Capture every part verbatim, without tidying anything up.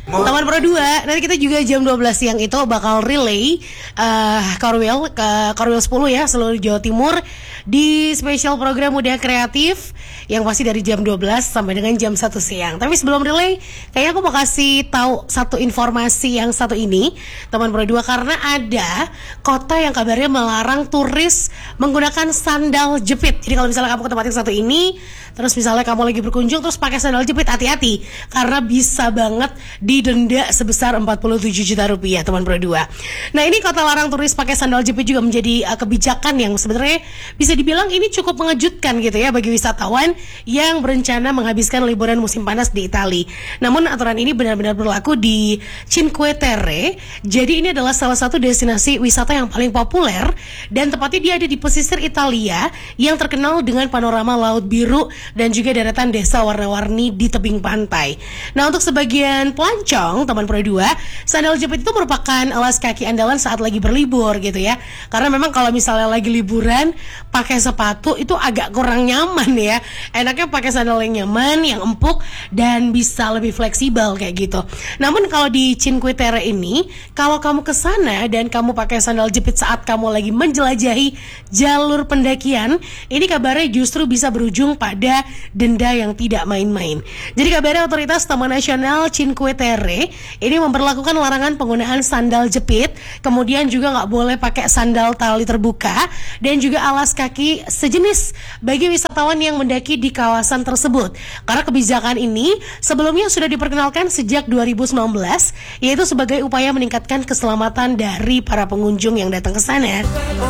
Teman Pro dua, nanti kita juga jam dua belas siang itu bakal relay uh, Korwil ke Korwil sepuluh ya, seluruh Jawa Timur di spesial program Muda Kreatif yang pasti dari jam dua belas sampai dengan jam satu siang. Tapi sebelum relay, kayaknya aku mau kasih tahu satu informasi yang satu ini, Teman Pro dua, karena ada kota yang kabarnya melarang turis menggunakan sandal jepit. Jadi kalau misalnya kamu ke tempat yang satu ini, terus misalnya kamu lagi berkunjung terus pakai sandal jepit, hati-hati karena bisa banget didenda sebesar empat puluh tujuh juta rupiah, Teman Pro dua. Nah, ini kota larang turis pakai sandal jepit juga menjadi uh, kebijakan yang sebenarnya bisa dibilang ini cukup mengejutkan gitu ya bagi wisatawan yang berencana menghabiskan liburan musim panas di Italia. Namun aturan ini benar-benar berlaku di Cinque Terre. Jadi ini adalah salah satu destinasi wisata yang paling populer dan tepatnya dia ada di pesisir Italia yang terkenal dengan panorama laut biru dan juga deretan desa warna-warni di tebing pantai. Nah, untuk sebagian pelancong, Teman Pro dua, sandal jepit itu merupakan alas kaki andalan saat lagi berlibur gitu ya. Karena memang kalau misalnya lagi liburan pakai sepatu itu agak kurang nyaman ya. Enaknya pakai sandal yang nyaman, yang empuk dan bisa lebih fleksibel kayak gitu. Namun kalau di Cinque Terre ini, kalau kamu ke sana dan kamu pakai sandal jepit saat kamu lagi menjelajahi jalur pendakian, ini kabarnya justru bisa berujung pada denda yang tidak main-main. Jadi kabarnya otoritas Taman Nasional Cinque Terre ini memperlakukan larangan penggunaan sandal jepit, kemudian juga nggak boleh pakai sandal tali terbuka dan juga alas kaki sejenis bagi wisatawan yang mendaki di kawasan tersebut. Karena kebijakan ini sebelumnya sudah diperkenalkan sejak dua ribu sembilan belas, yaitu sebagai upaya meningkatkan keselamatan dari para pengunjung yang datang ke sana.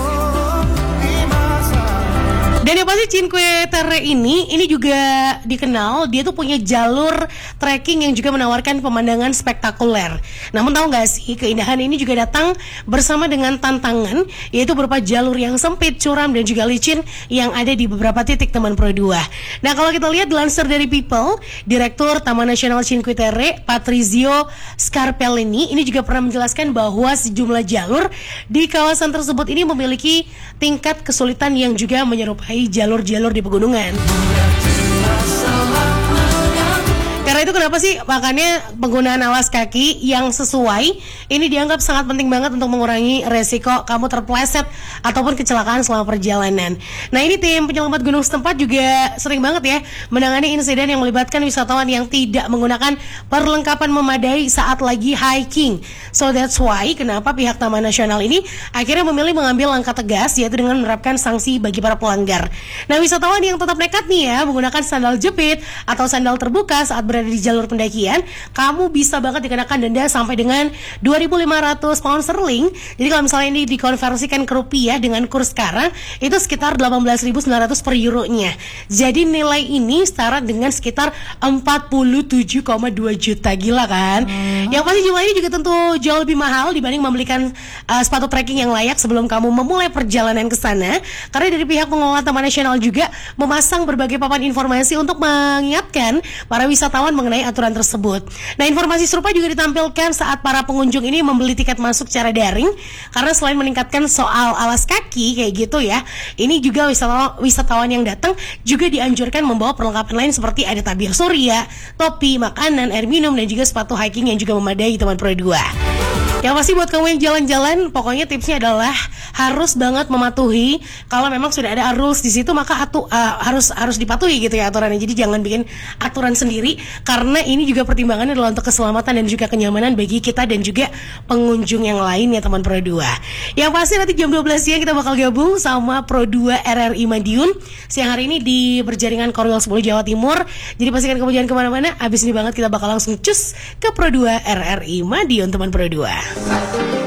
Dan yang pasti Cinque Terre ini, ini juga dikenal, dia tuh punya jalur trekking yang juga menawarkan pemandangan spektakuler. Namun tahu gak sih, keindahan ini juga datang bersama dengan tantangan, yaitu berupa jalur yang sempit, curam, dan juga licin yang ada di beberapa titik, Teman Pro dua. Nah, kalau kita lihat dilansir dari People, Direktur Taman Nasional Cinque Terre, Patrizio Scarpellini, ini juga pernah menjelaskan bahwa sejumlah jalur di kawasan tersebut ini memiliki tingkat kesulitan yang juga menyerupai jalur-jalur di pegunungan. Karena itu kenapa sih makanya penggunaan alas kaki yang sesuai ini dianggap sangat penting banget untuk mengurangi resiko kamu terpleset ataupun kecelakaan selama perjalanan. Nah, ini tim penyelamat gunung setempat juga sering banget ya menangani insiden yang melibatkan wisatawan yang tidak menggunakan perlengkapan memadai saat lagi hiking. So that's why kenapa pihak Taman Nasional ini akhirnya memilih mengambil langkah tegas, yaitu dengan menerapkan sanksi bagi para pelanggar. Nah, wisatawan yang tetap nekat nih ya menggunakan sandal jepit atau sandal terbuka saat berada di jalur pendakian, kamu bisa banget dikenakan denda sampai dengan dua ribu lima ratus pound sterling. Jadi kalau misalnya ini dikonversikan ke rupiah dengan kurs sekarang itu sekitar delapan belas ribu sembilan ratus per euronya. Jadi nilai ini setara dengan sekitar empat puluh tujuh koma dua juta. Gila kan? Hmm. Yang pasti jumlah ini juga tentu jauh lebih mahal dibanding membelikan uh, sepatu trekking yang layak sebelum kamu memulai perjalanan ke sana. Karena dari pihak pengelola Taman Nasional juga memasang berbagai papan informasi untuk mengingatkan para wisatawan mengenai aturan tersebut. Nah, informasi serupa juga ditampilkan saat para pengunjung ini membeli tiket masuk secara daring, karena selain meningkatkan soal alas kaki kayak gitu ya, ini juga wisatawan, wisatawan yang datang juga dianjurkan membawa perlengkapan lain seperti ada tabir surya, topi, makanan, air minum, dan juga sepatu hiking yang juga memadai, Teman Pro dua. Yang pasti buat kamu yang jalan-jalan, pokoknya tipsnya adalah harus banget mematuhi. Kalau memang sudah ada rules di situ, maka atu, uh, harus harus dipatuhi gitu ya aturannya. Jadi jangan bikin aturan sendiri, karena ini juga pertimbangannya adalah untuk keselamatan dan juga kenyamanan bagi kita dan juga pengunjung yang lain ya, Teman Pro dua. Yang pasti nanti jam dua belas siang kita bakal gabung sama Pro dua R R I Madiun siang hari ini di berjaringan Korwil sepuluh Jawa Timur. Jadi pastikan kamu jangan kemana-mana. Abis ini banget kita bakal langsung cus ke Pro dua R R I Madiun, Teman Pro dua.